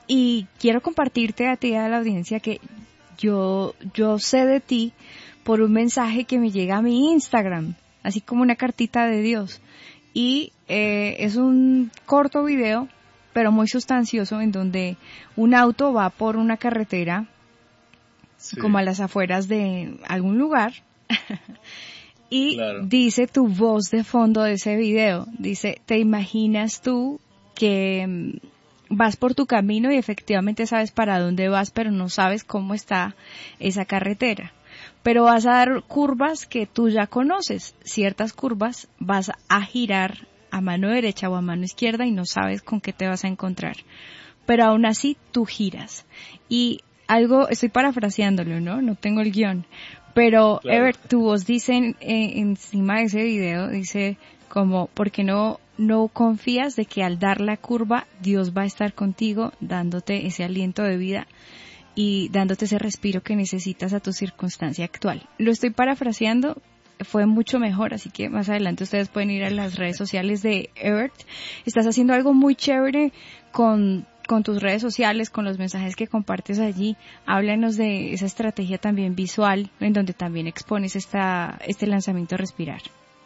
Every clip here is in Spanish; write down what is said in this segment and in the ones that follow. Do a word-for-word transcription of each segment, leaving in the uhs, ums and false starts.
y quiero compartirte a ti y a la audiencia que yo, yo sé de ti por un mensaje que me llega a mi Instagram, así como una cartita de Dios. Y eh, es un corto video, pero muy sustancioso, en donde un auto va por una carretera, sí, como a las afueras de algún lugar, y claro, dice tu voz de fondo de ese video, dice, ¿te imaginas tú que vas por tu camino y efectivamente sabes para dónde vas, pero no sabes cómo está esa carretera? Pero vas a dar curvas que tú ya conoces, ciertas curvas vas a girar a mano derecha o a mano izquierda y no sabes con qué te vas a encontrar. Pero aún así tú giras. Y algo, estoy parafraseándolo, ¿no? No tengo el guión. Pero, claro, Ever, tu voz dice eh, encima de ese video, dice como, ¿por qué no, no confías de que al dar la curva Dios va a estar contigo dándote ese aliento de vida y dándote ese respiro que necesitas a tu circunstancia actual? Lo estoy parafraseando, fue mucho mejor, así que más adelante ustedes pueden ir a las redes sociales de Ebert. Estás haciendo algo muy chévere con, con tus redes sociales, con los mensajes que compartes allí. Háblanos de esa estrategia también visual, en donde también expones esta, este lanzamiento Respirar.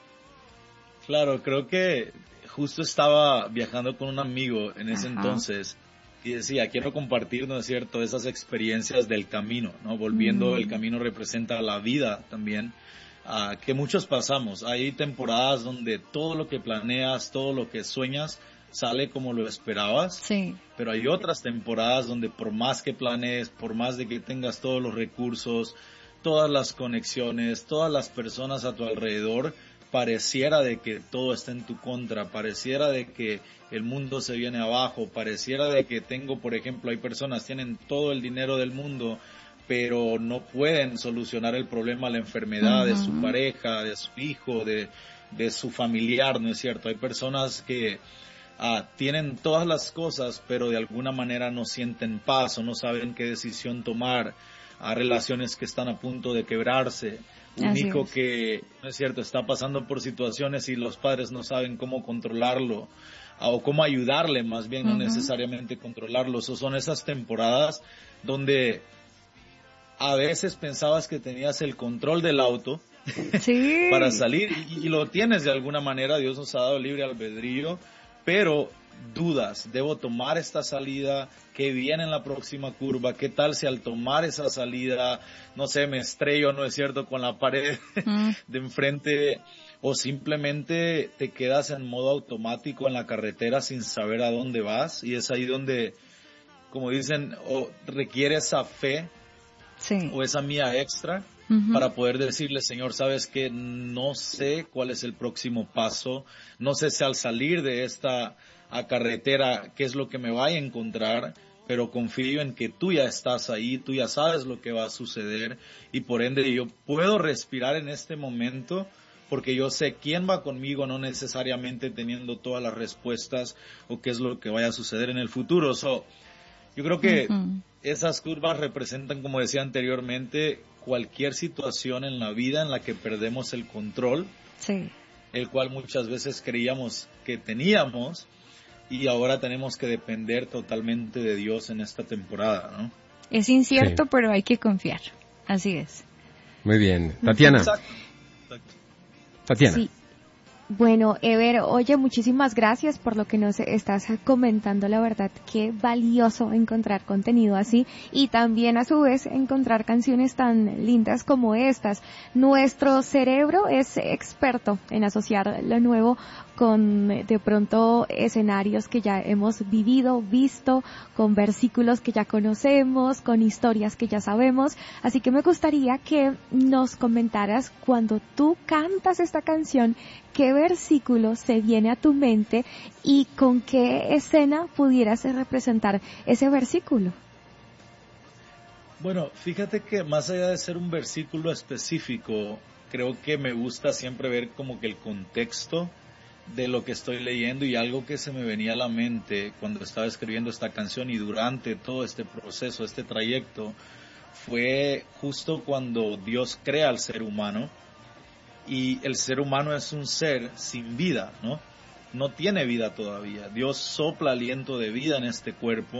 Claro, creo que justo estaba viajando con un amigo en ese Ajá. entonces, y decía, quiero compartir, ¿no es cierto?, esas experiencias del camino, ¿no? Volviendo, mm. el camino representa la vida también, uh, que muchos pasamos. Hay temporadas donde todo lo que planeas, todo lo que sueñas, sale como lo esperabas. Sí. Pero hay otras temporadas donde por más que planees, por más de que tengas todos los recursos, todas las conexiones, todas las personas a tu alrededor, pareciera de que todo está en tu contra, pareciera de que el mundo se viene abajo, pareciera de que tengo, por ejemplo, hay personas que tienen todo el dinero del mundo, pero no pueden solucionar el problema, la enfermedad uh-huh. de su pareja, de su hijo, de, de su familiar, ¿no es cierto? Hay personas que ah, tienen todas las cosas, pero de alguna manera no sienten paz o no saben qué decisión tomar. Hay relaciones que están a punto de quebrarse. Un Así hijo es. que, no es cierto, está pasando por situaciones y los padres no saben cómo controlarlo o cómo ayudarle, más bien, uh-huh. no necesariamente controlarlo. O son esas temporadas donde a veces pensabas que tenías el control del auto sí. para salir y, y lo tienes de alguna manera. Dios nos ha dado libre albedrío, pero dudas, ¿debo tomar esta salida? ¿Qué viene en la próxima curva? ¿Qué tal si al tomar esa salida, no sé, me estrello, no es cierto, con la pared mm. de enfrente? O simplemente te quedas en modo automático en la carretera sin saber a dónde vas. Y es ahí donde, como dicen, o requiere esa fe sí. o esa mía extra uh-huh. para poder decirle, Señor, sabes que no sé cuál es el próximo paso, no sé si al salir de esta a carretera qué es lo que me vaya a encontrar, pero confío en que tú ya estás ahí, tú ya sabes lo que va a suceder y por ende yo puedo respirar en este momento porque yo sé quién va conmigo, no necesariamente teniendo todas las respuestas o qué es lo que vaya a suceder en el futuro. So, yo creo que uh-huh. esas curvas representan, como decía anteriormente, cualquier situación en la vida en la que perdemos el control, sí. el cual muchas veces creíamos que teníamos, y ahora tenemos que depender totalmente de Dios en esta temporada, ¿no? Es incierto, sí. pero hay que confiar. Así es. Muy bien. Tatiana. Exacto. Exacto. Tatiana. Sí. Bueno, Ever, oye, muchísimas gracias por lo que nos estás comentando, la verdad, qué valioso encontrar contenido así y también a su vez encontrar canciones tan lindas como estas. Nuestro cerebro es experto en asociar lo nuevo con de pronto escenarios que ya hemos vivido, visto, con versículos que ya conocemos, con historias que ya sabemos, así que me gustaría que nos comentaras cuando tú cantas esta canción, qué versículo se viene a tu mente y con qué escena pudieras representar ese versículo. Bueno, fíjate que más allá de ser un versículo específico, creo que me gusta siempre ver como que el contexto de lo que estoy leyendo y algo que se me venía a la mente cuando estaba escribiendo esta canción y durante todo este proceso, este trayecto, fue justo cuando Dios crea al ser humano. Y el ser humano es un ser sin vida, ¿no? No tiene vida todavía. Dios sopla aliento de vida en este cuerpo